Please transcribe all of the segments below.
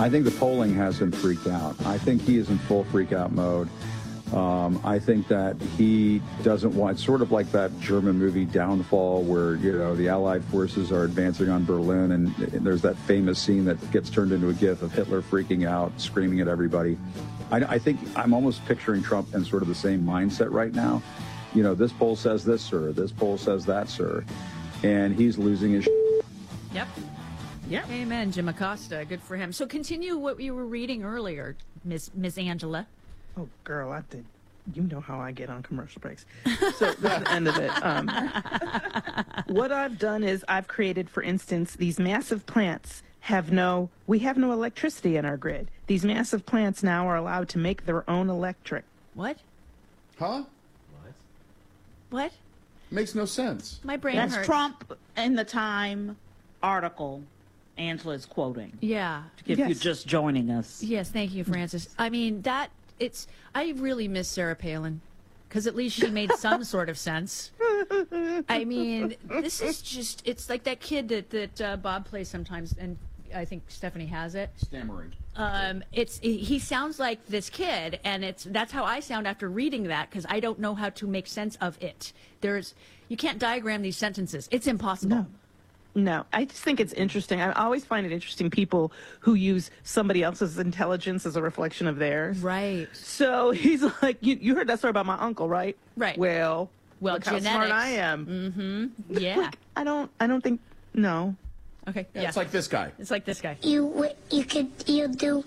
I think the polling has him freaked out. I think he is in full freak out mode. I think that he doesn't want, sort of like that German movie Downfall, where, you know, the Allied forces are advancing on Berlin, and there's that famous scene that gets turned into a gif of Hitler freaking out, screaming at everybody. I think I'm almost picturing Trump in sort of the same mindset right now. You know, this poll says this, sir. This poll says that, sir. And he's losing his Yep. Yep. Amen, Jim Acosta. Good for him. So continue what you were reading earlier, Miss Angela. Oh, girl, I did. You know how I get on commercial breaks. So that's the end of it. What I've done is I've created, for instance, these massive plants we have no electricity in our grid. These massive plants now are allowed to make their own electric. What? Huh? What? Makes no sense. My brain That's hurts. Trump in the Time article Angela is quoting. Yeah. If you're just joining us. Yes, thank you, Francis. I mean, I really miss Sarah Palin, because at least she made some sort of sense. I mean, this is just, it's like that kid that Bob plays sometimes, and I think Stephanie has it. Stammering. He sounds like this kid, and that's how I sound after reading that, because I don't know how to make sense of it. You can't diagram these sentences. It's impossible. No, I just think it's interesting. I always find it interesting, people who use somebody else's intelligence as a reflection of theirs. Right. So he's like, you heard that story about my uncle, right? Right. Well, look how genetics. smart I am. Mm-hmm. Yeah. Like, I don't think, no. Okay. Yeah, it's like this guy. It's like this guy. You could do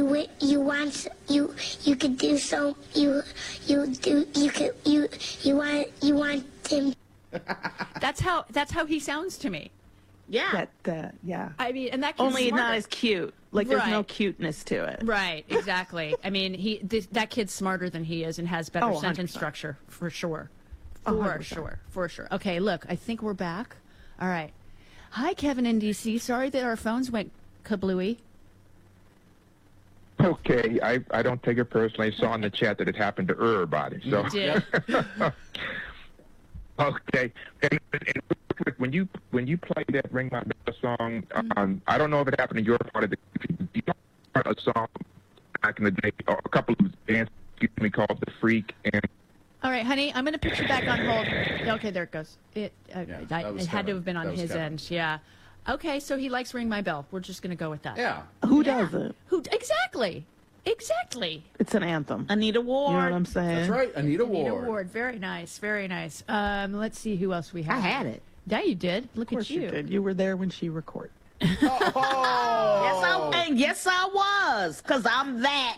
so you want him. That's how he sounds to me. Yeah. Yeah. I mean, and that kid's Only smarter. not as cute. Like there's no Right. cuteness to it. Right, exactly. I mean, that kid's smarter than he is and has better 100%. sentence structure, for sure. 100%. For sure. Okay, look, I think we're back. All right. Hi, Kevin in D.C. Sorry that our phones went kablooey. Okay, I don't take it personally. I saw in the chat that it happened to everybody. So. You did. Okay. And real quick, when you play that Ring My Bell song, I don't know if it happened in your part of the country. You know a song back in the day, or a couple of bands, called The Freak, and All right, honey, I'm going to put you back on hold. Okay, there it goes. It was had to Kevin. have been on That was his Kevin. end. Yeah. Okay, so he likes Ring My Bell. We're just going to go with that. Yeah. Who doesn't? Who exactly? Exactly. It's an anthem. Anita Ward. You know what I'm saying? That's right. Anita Anita Ward. Ward. Very nice. Very nice. Let's see who else we have. I had it. Yeah, you did. Look Of course at you. you did. You were there when she recorded. Oh. Yes, I was, because I'm that.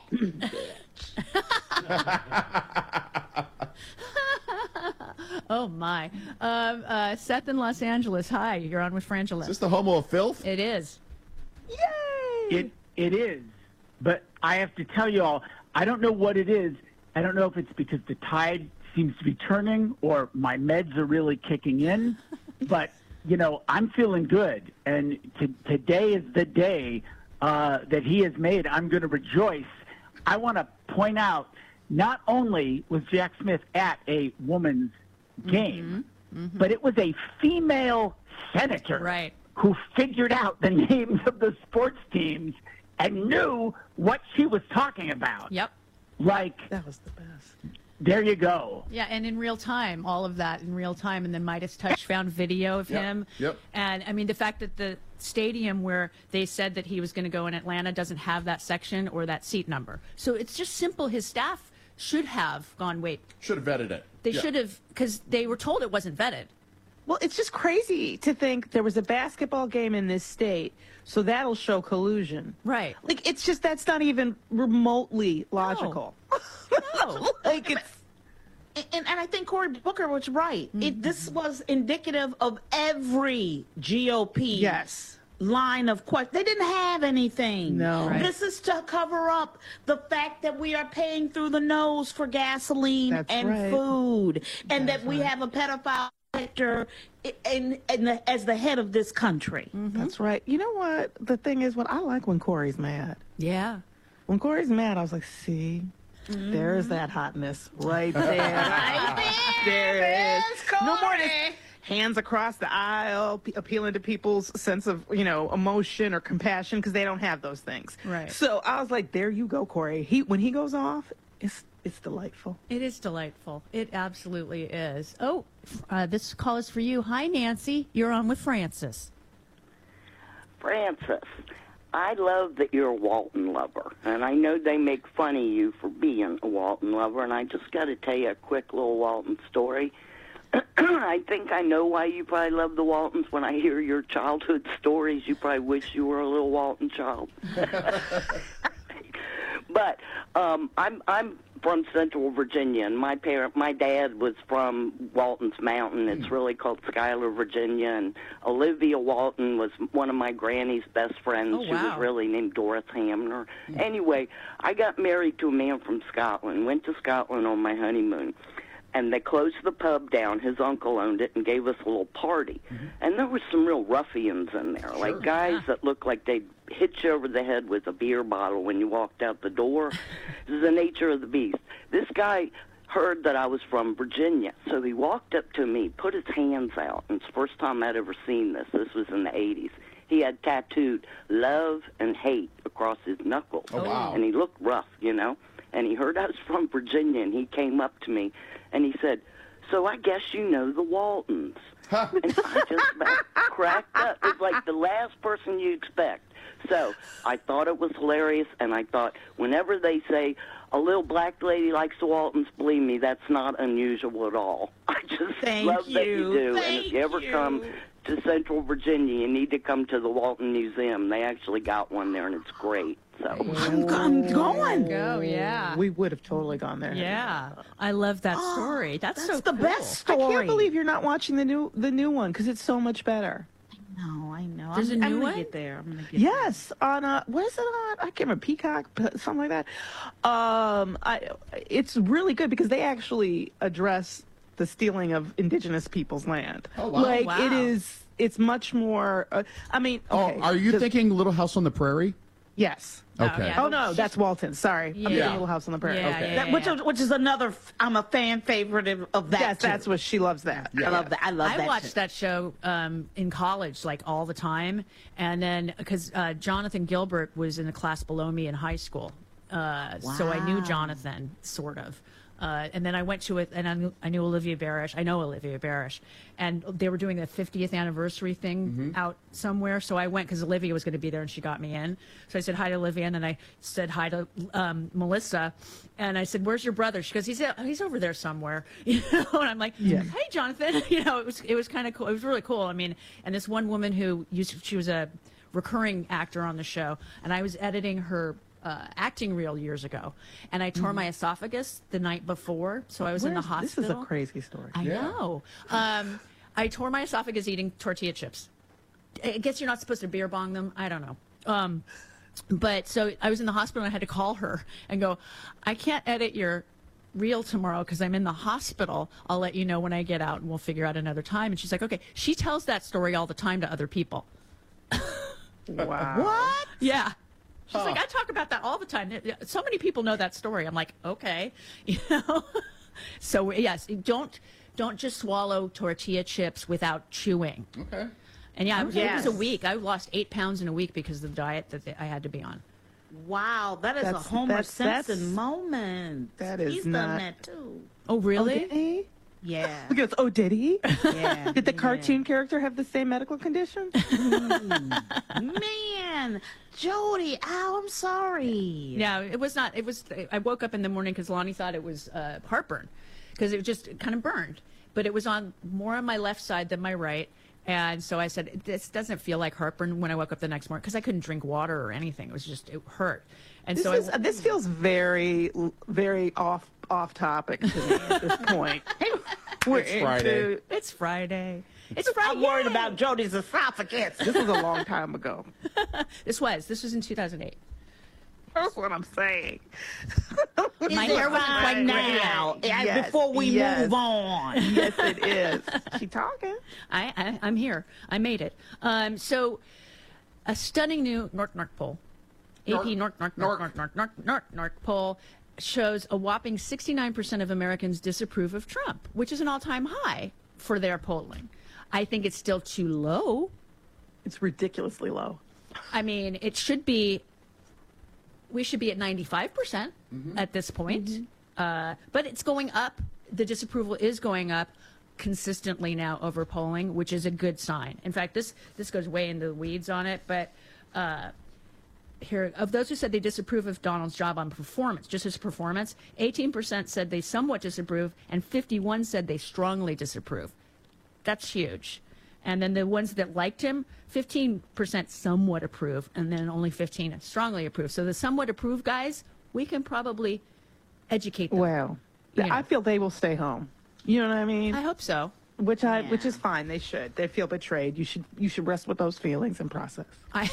Oh my. Seth in Los Angeles. Hi, you're on with Frangela. Is this the homo of filth? It is. Yay! It is, but I have to tell you all, I don't know what it is. I don't know if it's because the tide seems to be turning or my meds are really kicking in, but, you know, I'm feeling good. And today is the day that he has made. I'm going to rejoice. I want to point out, not only was Jack Smith at a woman's game, but it was a female senator Right. who figured out the names of the sports teams and knew what she was talking about. Yep. Like, That was the best. there you go. Yeah, and in real time, all of that in real time. And then Midas Touch found video of him. Yep. And, I mean, the fact that the stadium where they said that he was going to go in Atlanta doesn't have that section or that seat number. So it's just simple. His staff should have gone, wait. Should have vetted it. They Yeah. should have, because they were told it wasn't vetted. Well, it's just crazy to think there was a basketball game in this state, so that'll show collusion. Right. Like, it's just, that's not even remotely logical. No. Like, it's... And I think Cory Booker was right. This was indicative of every GOP Yes. line of question. They didn't have anything. No. Right. This is to cover up the fact that we are paying through the nose for gasoline That's and right. food, and that we have a pedophile sector as the head of this country. That's right. You know what? The thing is, I like when Corey's mad. Yeah. When Corey's mad, I was like, see, there's that hotness right there. There it is. No more of this. hands across the aisle, appealing to people's sense of, emotion or compassion, because they don't have those things. Right. So I was like, there you go, Corey. When he goes off, it's delightful. It is delightful. It absolutely is. Oh, this call is for you. Hi, Nancy. You're on with Francis. Francis, I love that you're a Walton lover, and I know they make fun of you for being a Walton lover, and I just got to tell you a quick little Walton story. I think I know why you probably love the Waltons. When I hear your childhood stories, you probably wish you were a little Walton child. But I'm from Central Virginia, and my dad was from Walton's Mountain. It's really called Schuyler, Virginia, and Olivia Walton was one of my granny's best friends. Oh, wow. She was really named Doris Hamner. Anyway, I got married to a man from Scotland, went to Scotland on my honeymoon, and they closed the pub down. His uncle owned it and gave us a little party. And there were some real ruffians in there, like guys that looked like they'd hit you over the head with a beer bottle when you walked out the door. This is the nature of the beast. This guy heard that I was from Virginia, so he walked up to me, put his hands out, and it's the first time I'd ever seen this. This was in the 80s. He had tattooed love and hate across his knuckles. Oh, wow. And he looked rough, And he heard I was from Virginia, and he came up to me, and he said, "So I guess you know the Waltons." And I just about cracked up. It was like the last person you expect. So I thought it was hilarious, and I thought whenever they say a little black lady likes the Waltons, believe me, that's not unusual at all. I just love that you do. And if you ever come to Central Virginia, you need to come to the Walton Museum. They actually got one there, and it's great. So I'm going. Go, yeah. We would have totally gone there. Yeah. I love that story. That's so the cool. best story. I can't believe you're not watching the new one, because it's so much better. I know. There's a new I'm one? gonna get there. I'm gonna get Yes, on what is it on? I can't remember, Peacock, something like that. It's really good because they actually address the stealing of indigenous people's land. Oh, wow. Like Wow. it's much more. Okay, Are you thinking Little House on the Prairie? Yes. Okay. yeah. Oh no, that's Walton. Sorry, I'm thinking Little House on the Prairie. Yeah, Okay. yeah, Which is another. I'm a fan favorite of that. Yes, too. that's what she loves. That. I love that. I love that. I watched too. that show in college, like all the time, and then because Jonathan Gilbert was in the class below me in high school, so I knew Jonathan sort of. And then I went to it, and I knew Olivia Barish. I know Olivia Barish, and they were doing the 50th anniversary thing out somewhere. So I went because Olivia was going to be there, and she got me in. So I said hi to Olivia, and then I said hi to Melissa, and I said, "Where's your brother?" She goes, "He's over there somewhere." And I'm like, "Hey, Jonathan." It was kind of cool. It was really cool. I mean, and this one woman she was a recurring actor on the show, and I was editing her acting reel years ago, and I tore my esophagus the night before, so I was in the hospital. This is a crazy story. I know. I tore my esophagus eating tortilla chips. I guess you're not supposed to beer bong them. I don't know. But so I was in the hospital, and I had to call her and go, "I can't edit your reel tomorrow because I'm in the hospital. I'll let you know when I get out, and we'll figure out another time." And she's like, "Okay." She tells that story all the time to other people. Wow. What? Yeah. She's like, I talk about that all the time. So many people know that story. I'm like, okay, So yes, don't just swallow tortilla chips without chewing. Okay. And it was a week. I lost 8 pounds in a week because of the diet that I had to be on. Wow, that is a Homer Simpson moment. That is He's not. done that too. Oh, really? Did he? Yeah. Look at this. Oh, did he? Yeah. Did the cartoon character have the same medical condition? Man, Jody, I'm sorry. Yeah, it was not. It was. I woke up in the morning because Lonnie thought it was heartburn because it just kind of burned, but it was more on my left side than my right. And so I said, "This doesn't feel like heartburn." When I woke up the next morning, because I couldn't drink water or anything, it hurt. And This feels very, very off topic to me at this point. It's Friday. It's Friday. It's Friday. I'm worried about Jody's esophagus. This was a long time ago. This was in 2008. That's what I'm saying. My hair wasn't quite now. Yes, Before we move on. Yes, it is. She talking. I'm here. I made it. So, a stunning new NORC poll, AP NORC poll shows a whopping 69% of Americans disapprove of Trump, which is an all-time high for their polling. I think it's still too low. It's ridiculously low. I mean, it should be. We should be at 95% at this point. But it's going up. The disapproval is going up consistently now over polling, which is a good sign. In fact, this goes way into the weeds on it. But here, of those who said they disapprove of Donald's job on performance, just his performance, 18% said they somewhat disapprove, and 51% said they strongly disapprove. That's huge. And then the ones that liked him, 15% somewhat approve, and then only 15% strongly approve. So the somewhat approve guys, we can probably educate them. Well, I feel they will stay home. You know what I mean? I hope so. Which is fine. They should. They feel betrayed. You should rest with those feelings and process. I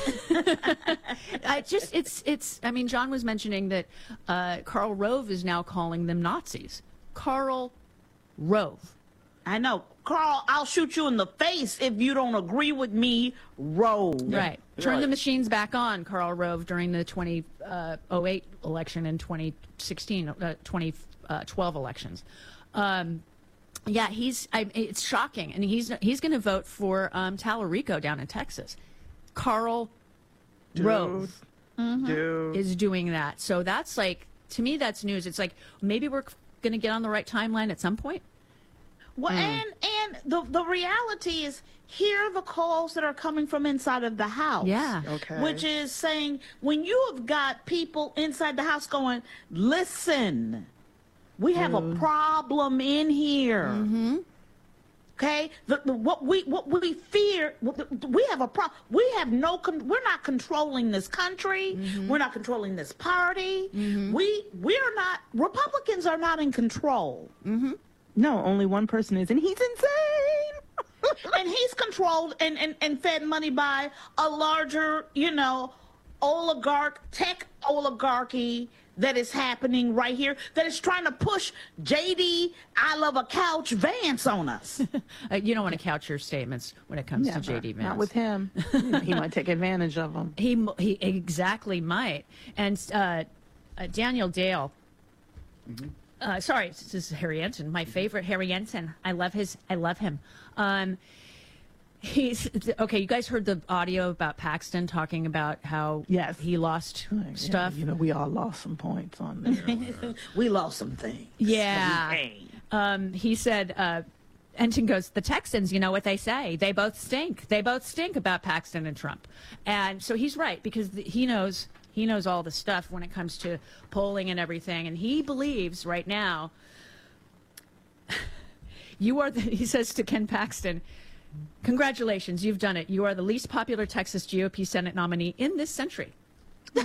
mean, John was mentioning that Karl Rove is now calling them Nazis. Karl Rove. I know. Carl, I'll shoot you in the face if you don't agree with me, Rove. Right. Turn the machines back on, Karl Rove, during the 2008 election and 2012 elections. Yeah, it's shocking. And he's going to vote for Tallarico down in Texas. Karl Rove is doing that. So that's like, to me, that's news. It's like, maybe we're going to get on the right timeline at some point. Well, and the reality is, here are the calls that are coming from inside of the house. Yeah. Okay. Which is saying, when you have got people inside the house going, listen, we have a problem in here. Mm-hmm. Okay, what we fear, we have a problem. We have we're not controlling this country. Mm-hmm. We're not controlling this party. Mm-hmm. We're not. Republicans are not in control. Mm-hmm. No, only one person is, and he's insane. And he's controlled and fed money by a larger, tech oligarchy that is happening right here, that is trying to push JD, I love a couch, Vance on us. You don't want to couch your statements when it comes to JD Vance. Not with him. He might take advantage of them. He exactly might. And Daniel Dale. Sorry, this is Harry Ensign, my favorite Harry Ensign. I love him. He's okay. You guys heard the audio about Paxton talking about how he lost stuff. Yeah, we all lost some points on there. We lost some things. Yeah. He said, Ensign goes, the Texans, you know what they say. They both stink. They both stink about Paxton and Trump. And so he's right, because he knows all the stuff when it comes to polling and everything. And he believes right now, he says to Ken Paxton, congratulations, you've done it. You are the least popular Texas GOP Senate nominee in this century. Is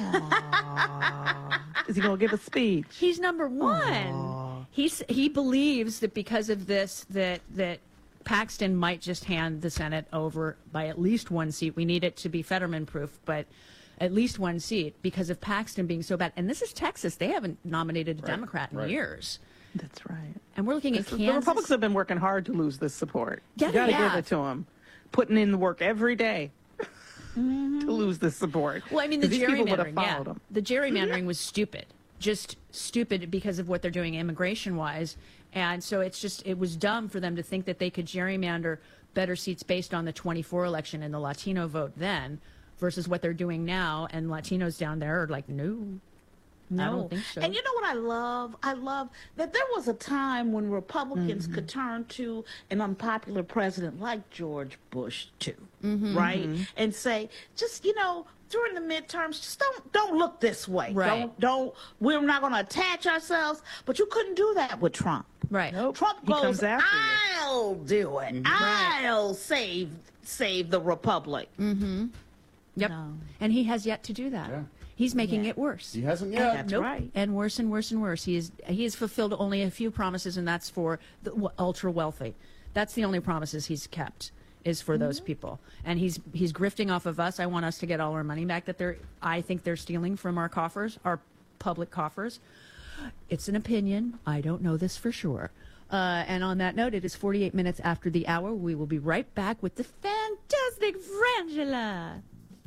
he going to give a speech? He's number one. He believes that because of this, that Paxton might just hand the Senate over by at least one seat. We need it to be Fetterman-proof, but at least one seat because of Paxton being so bad. And this is Texas. They haven't nominated a Democrat in years. That's right. And we're looking at Kansas. The Republicans have been working hard to lose this support. Yeah, you got to give it to them. Putting in the work every day to lose this support. Well, I mean, the gerrymandering, the gerrymandering was stupid. Just stupid because of what they're doing immigration-wise. And so it was dumb for them to think that they could gerrymander better seats based on the 24 election and the Latino vote then versus what they're doing now. And Latinos down there are like, no. I don't think so. And you know what I love? I love that there was a time when Republicans could turn to an unpopular president like George Bush, too, right? And say, just, during the midterms, just don't look this way. Right. We're not going to attach ourselves. But you couldn't do that with Trump. Right. Nope. Trump goes, I'll do it. I'll save the republic. Mm-hmm. Yep. No. And he has yet to do that. Yeah. He's making it worse. He hasn't yet. That's right. And worse and worse and worse. He has fulfilled only a few promises, and that's for the ultra wealthy. That's the only promises he's kept is for those people. And he's grifting off of us. I want us to get all our money back that I think they're stealing from our coffers, our public coffers. It's an opinion. I don't know this for sure. And on that note, it is 48 minutes after the hour. We will be right back with the fantastic Frangela.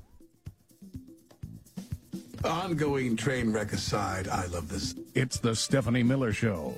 Ongoing train wreck aside, I love this. It's the Stephanie Miller Show.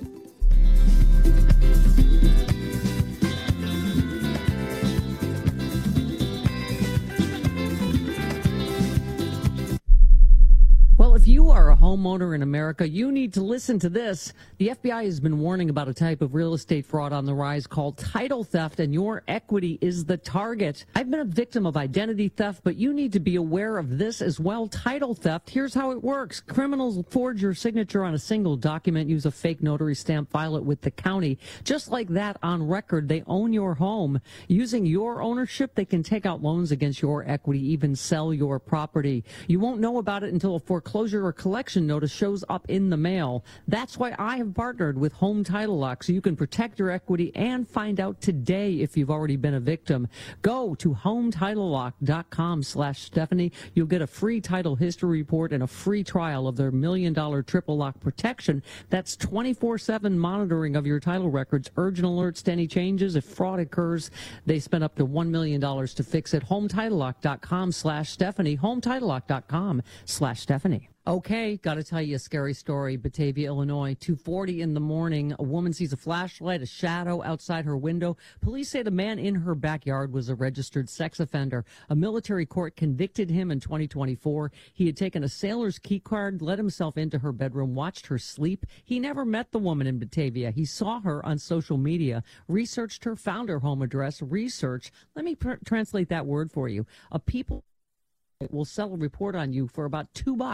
homeowner in America, you need to listen to this. The FBI has been warning about a type of real estate fraud on the rise called title theft, and your equity is the target. I've been a victim of identity theft, but you need to be aware of this as well. Title theft, here's how it works. Criminals forge your signature on a single document, use a fake notary stamp, file it with the county. Just like that, on record, they own your home. Using your ownership, they can take out loans against your equity, even sell your property. You won't know about it until a foreclosure or collection notice shows up in the mail. That's why I have partnered with Home Title Lock, so you can protect your equity and find out today if you've already been a victim. Go to HometitleLock.com/Stephanie. You'll get a free title history report and a free trial of their $1 million triple lock protection. That's 24/7 monitoring of your title records, urgent alerts to any changes. If fraud occurs, they spend up to $1 million to fix it. HometitleLock.com/Stephanie. HometitleLock.com/Stephanie. Okay, got to tell you a scary story. Batavia, Illinois, 2:40 in the morning. A woman sees a flashlight, a shadow outside her window. Police say the man in her backyard was a registered sex offender. A military court convicted him in 2024. He had taken a sailor's key card, let himself into her bedroom, watched her sleep. He never met the woman in Batavia. He saw her on social media, researched her, found her home address. Research, let me translate that word for you. A people will sell a report on you for about $2.